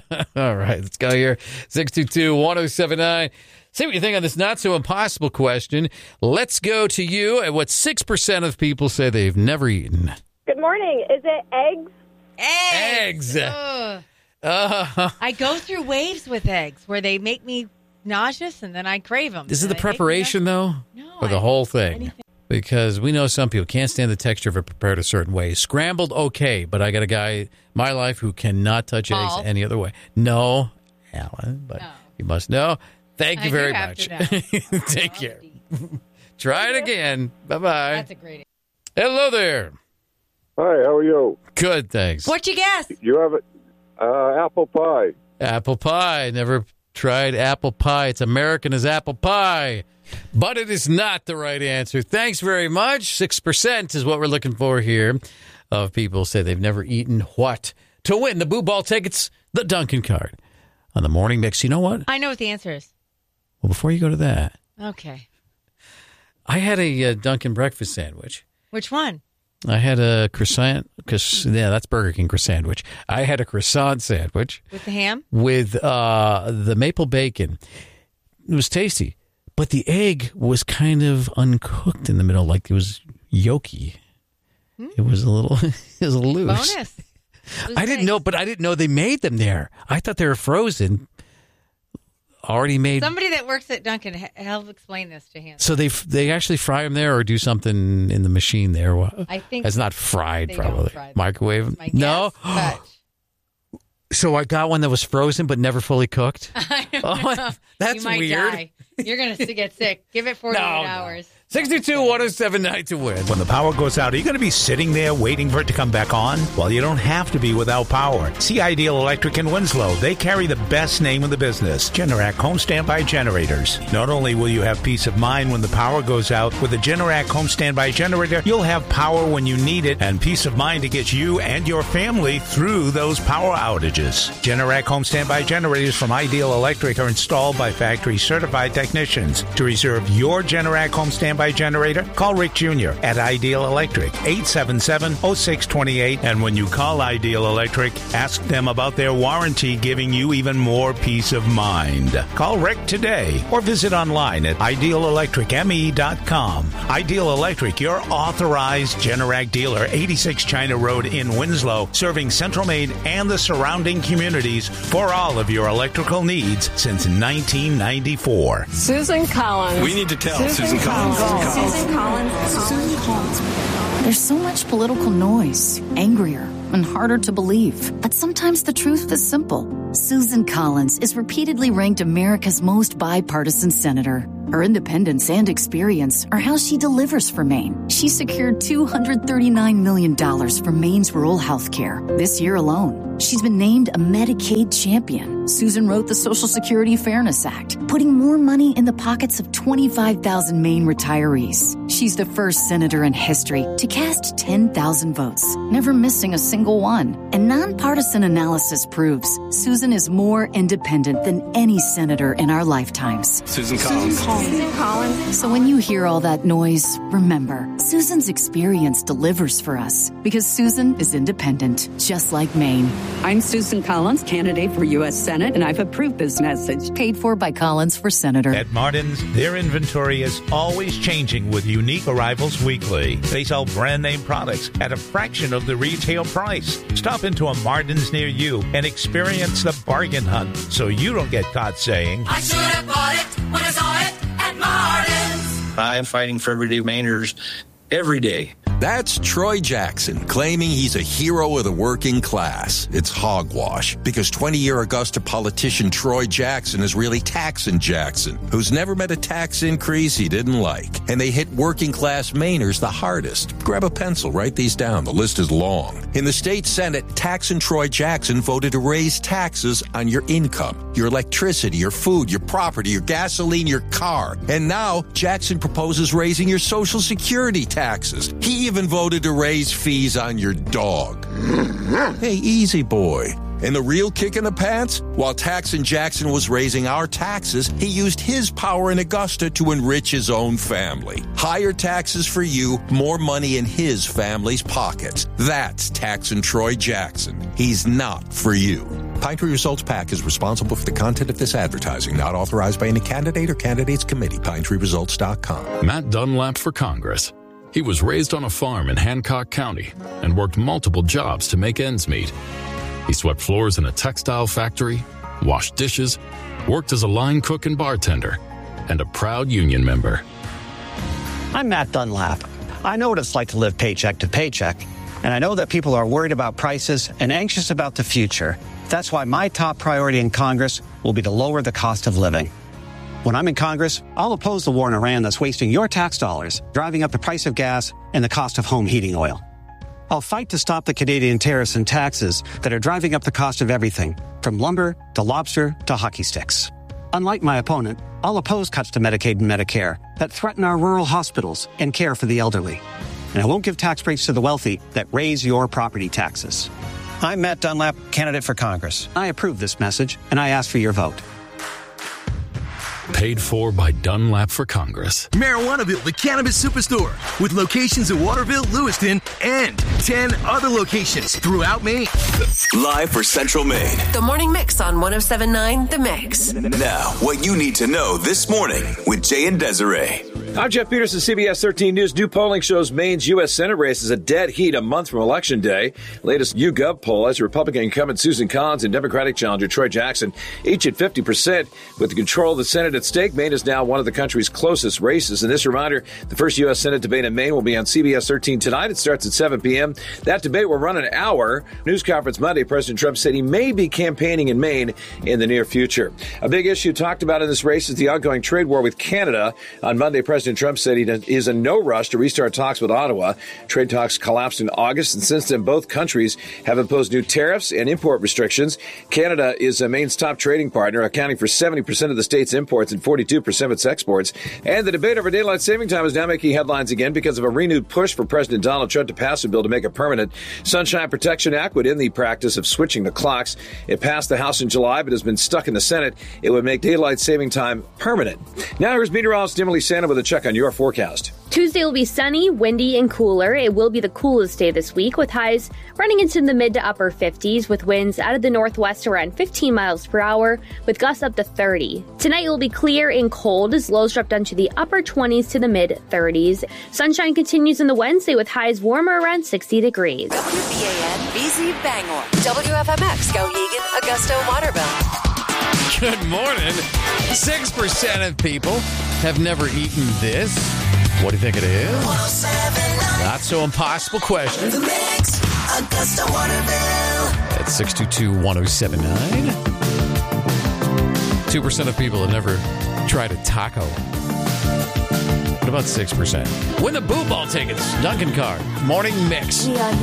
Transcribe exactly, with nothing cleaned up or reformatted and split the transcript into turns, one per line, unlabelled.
All right, let's go here. six two two, one oh seven nine. Say what you think on this not-so-impossible question. Let's go to you at what six percent of people say they've never eaten.
Good morning. Is it eggs?
Eggs.
Eggs. Uh,
I go through waves with eggs where they make me nauseous and then I crave them.
Is it the preparation, though?
No.
Or the
I
whole thing?
anything.
Because we know some people can't stand the texture of it prepared a certain way. Scrambled, okay, but I got a guy in my life who cannot touch
Ball.
eggs any other way. No, Alan, but
No.
you must know. Thank you
I
very
do have
much.
to know.
Take care. Try it again. Bye-bye.
That's a great.
Hello there.
Hi, how are you?
Good, thanks.
What you guess?
You have it, uh, apple pie.
Apple pie. Never tried apple pie. It's American as apple pie. But it is not the right answer. Thanks very much. six percent is what we're looking for here of people say they've never eaten what? To win the Boo Ball tickets, the Dunkin' card. On the Morning Mix, you know what?
I know what the answer is.
Well, before you go to that,
Okay.
I had a uh, Dunkin' breakfast sandwich.
Which one?
I had a croissant. Cause, yeah, that's Burger King croissant sandwich. I had a croissant sandwich.
With the ham?
With uh, the maple bacon. It was tasty. But the egg was kind of uncooked in the middle, like it was yolky. Hmm? It was a little, it was a loose.
Bonus.
I didn't know, but I didn't know they made them there. I thought they were frozen, already made.
Somebody that works at Dunkin' help explain this to him.
So they they actually fry them there, or do something in the machine there.
I think
it's not fried,
they
probably
don't fry them.
Microwave.
My
No.
guess, but
So I got one that was frozen but never fully cooked.
I don't
Oh,
know.
that's
you might
weird.
Die. You're going to get sick. Give it forty-eight
No, no.
hours.
six two two, one oh seven nine to win.
When the power goes out, are you going to be sitting there waiting for it to come back on? Well, you don't have to be without power. See Ideal Electric in Winslow. They carry the best name in the business, Generac Home Standby Generators. Not only will you have peace of mind when the power goes out, with a Generac Home Standby Generator, you'll have power when you need it and peace of mind to get you and your family through those power outages. Generac Home Standby Generators from Ideal Electric are installed by factory certified technicians. To reserve your Generac Home Standby Generator, call Rick Junior at Ideal Electric, eight seven seven, oh six two eight. And when you call Ideal Electric, ask them about their warranty, giving you even more peace of mind. Call Rick today or visit online at ideal electric m e dot com. Ideal Electric, your authorized Generac dealer, eighty-six China Road in Winslow, serving Central Maine and the surrounding communities for all of your electrical needs since nineteen ninety-four.
Susan Collins.
We need to tell
Susan,
Susan
Collins.
Collins.
Susan Collins. Susan Collins.
There's so much political noise, angrier and harder to believe. But sometimes the truth is simple. Susan Collins is repeatedly ranked America's most bipartisan senator. Her independence and experience are how she delivers for Maine. She secured two hundred thirty-nine million dollars for Maine's rural health care this year alone. She's been named a Medicaid champion. Susan wrote the Social Security Fairness Act, putting more money in the pockets of twenty-five thousand Maine retirees. She's the first senator in history to cast ten thousand votes, never missing a single one. And nonpartisan analysis proves Susan is more independent than any senator in our lifetimes.
Susan Collins.
Susan Collins. Susan Collins.
So when you hear all that noise, remember, Susan's experience delivers for us because Susan is independent, just like Maine.
I'm Susan Collins, candidate for U S Senate, and I've approved this message.
Paid for by Collins for Senator.
At Martin's, their inventory is always changing with unique arrivals weekly. They sell brand name products at a fraction of the retail price. Stop into a Martin's near you and experience the bargain hunt so you don't get caught saying,
I should have bought it when I saw it at Martin's.
I am fighting for everyday Mainers every day.
That's Troy Jackson, claiming he's a hero of the working class. It's hogwash, because twenty-year Augusta politician Troy Jackson is really Taxin' Jackson, who's never met a tax increase he didn't like. And they hit working class Mainers the hardest. Grab a pencil, write these down. The list is long. In the state Senate, Taxin' Troy Jackson voted to raise taxes on your income, your electricity, your food, your property, your gasoline, your car. And now, Jackson proposes raising your Social Security taxes. He even voted to raise fees on your dog. Hey, easy boy. And the real kick in the pants? While Taxin' Jackson was raising our taxes, he used his power in Augusta to enrich his own family. Higher taxes for you, more money in his family's pockets. That's Taxin' Troy Jackson. He's not for you. Pine Tree Results PAC is responsible for the content of this advertising, not authorized by any candidate or candidates committee. Pine Tree Results dot com.
Matt Dunlap for Congress. He was raised on a farm in Hancock County and worked multiple jobs to make ends meet. He swept floors in a textile factory, washed dishes, worked as a line cook and bartender, and a proud union member.
I'm Matt Dunlap. I know what it's like to live paycheck to paycheck, and I know that people are worried about prices and anxious about the future. That's why my top priority in Congress will be to lower the cost of living. When I'm in Congress, I'll oppose the war in Iran that's wasting your tax dollars, driving up the price of gas and the cost of home heating oil. I'll fight to stop the Canadian tariffs and taxes that are driving up the cost of everything, from lumber to lobster to hockey sticks. Unlike my opponent, I'll oppose cuts to Medicaid and Medicare that threaten our rural hospitals and care for the elderly. And I won't give tax breaks to the wealthy that raise your property taxes. I'm Matt Dunlap, candidate for Congress. I approve this message, and I ask for your vote.
Paid for by Dunlap for Congress.
Marijuanaville, the cannabis superstore, with locations in Waterville, Lewiston, and ten other locations throughout Maine.
Live for Central Maine.
The Morning Mix on one oh seven point nine The Mix.
Now, what you need to know this morning with Jay and Desiree.
I'm Jeff Peterson, C B S thirteen News. New polling shows Maine's U S Senate race is a dead heat a month from Election Day. Latest YouGov poll has Republican incumbent Susan Collins and Democratic challenger Troy Jackson each at fifty percent. With the control of the Senate at stake, Maine is now one of the country's closest races. And this reminder, the first U S Senate debate in Maine will be on C B S thirteen tonight. It starts at seven p.m. That debate will run an hour. News conference Monday, President Trump said he may be campaigning in Maine in the near future. A big issue talked about in this race is the ongoing trade war with Canada. On Monday, President Trump said he is in no rush to restart talks with Ottawa. Trade talks collapsed in August, and since then, both countries have imposed new tariffs and import restrictions. Canada is Maine's top trading partner, accounting for seventy percent of the state's imports and forty-two percent of its exports. And the debate over daylight saving time is now making headlines again because of a renewed push for President Donald Trump to pass a bill to make a permanent Sunshine Protection Act would end the practice of switching the clocks. It passed the House in July, but has been stuck in the Senate. It would make daylight saving time permanent. Now here's meteorologist Emily Santa with a check on your forecast.
Tuesday will be sunny, windy, and cooler. It will be the coolest day this week, with highs running into the mid to upper fifties, with winds out of the northwest around fifteen miles per hour, with gusts up to thirty. Tonight will be clear and cold as lows drop down to the upper twenties to the mid thirties. Sunshine continues in the Wednesday, with highs warmer around sixty degrees.
W B A N, B Z Bangor. W F M X, Skowhegan, Augusta, Waterville.
Good morning. six percent of people have never eaten this. What do you think it is? Not so impossible question.
The Mix, Augusta, Waterville.
At six two two, one oh seven nine. two percent of people have never tried a taco. What about six percent? Win the Boo Ball tickets. Duncan card. Morning Mix.